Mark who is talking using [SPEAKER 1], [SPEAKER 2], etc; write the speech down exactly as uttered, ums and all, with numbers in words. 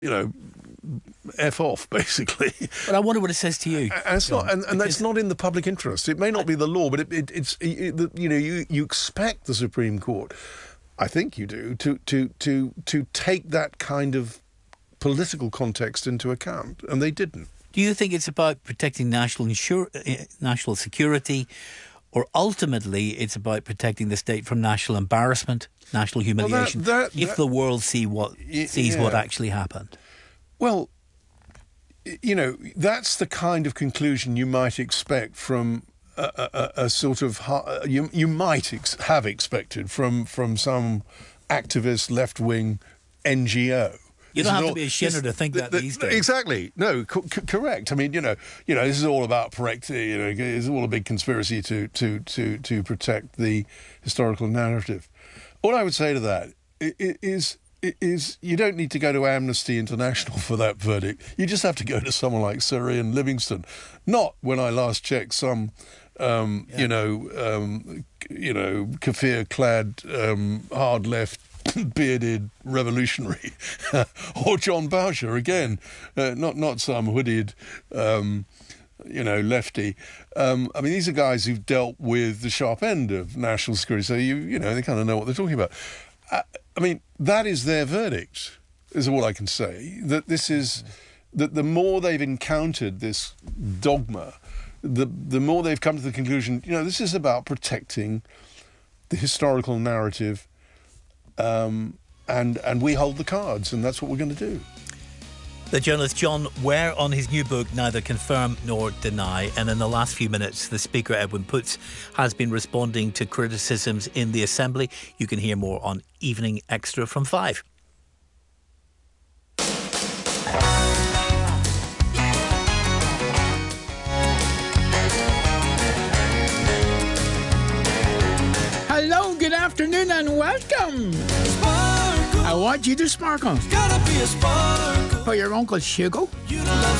[SPEAKER 1] you know, F off, basically.
[SPEAKER 2] But I wonder what it says to you.
[SPEAKER 1] And it's
[SPEAKER 2] John,
[SPEAKER 1] not, and, and that's not in the public interest. It may not be the law, but it, it, it's it, you know you you expect the Supreme Court, I think you do, to to to to take that kind of political context into account, and they didn't.
[SPEAKER 2] Do you think it's about protecting national insur- uh, national security, or ultimately it's about protecting the state from national embarrassment, national humiliation,
[SPEAKER 1] well, that, that,
[SPEAKER 2] if
[SPEAKER 1] that,
[SPEAKER 2] the world see what
[SPEAKER 1] y-
[SPEAKER 2] sees
[SPEAKER 1] yeah.
[SPEAKER 2] what actually happened?
[SPEAKER 1] Well, you know, that's the kind of conclusion you might expect from a, a, a sort of you you might ex- have expected from from some activist left wing N G O.
[SPEAKER 2] You
[SPEAKER 1] This
[SPEAKER 2] don't
[SPEAKER 1] is
[SPEAKER 2] have
[SPEAKER 1] all,
[SPEAKER 2] to be a shinner
[SPEAKER 1] this,
[SPEAKER 2] to think
[SPEAKER 1] the,
[SPEAKER 2] that
[SPEAKER 1] the,
[SPEAKER 2] these days.
[SPEAKER 1] Exactly. No, co- co- correct. I mean, you know, you know, this is all about protect. You know, it's all a big conspiracy to to to to protect the historical narrative. All I would say to that is is you don't need to go to Amnesty International for that verdict. You just have to go to someone like Sir Ian Livingstone. Not when I last checked some. Um, yeah. You know, um, you know, kaffir-clad, um, hard-left, bearded revolutionary, or John Boucher again, uh, not not some hooded, um, you know, lefty. Um, I mean, these are guys who've dealt with the sharp end of national security, so you you know they kind of know what they're talking about. I, I mean, that is their verdict. Is all I can say. That this is that the more they've encountered this dogma, the the more they've come to the conclusion. You know, this is about protecting the historical narrative. Um, and and we hold the cards, and that's what we're going to do.
[SPEAKER 2] The journalist John Ware on his new book, Neither Confirm Nor Deny. And in the last few minutes, the Speaker, Edwin Poots, has been responding to criticisms in the Assembly. You can hear more on Evening Extra from five.
[SPEAKER 3] Hello, good afternoon and welcome. Sparkle. I want you to sparkle.
[SPEAKER 4] Gotta be a sparkle.
[SPEAKER 3] For your Uncle Hugo.
[SPEAKER 4] You love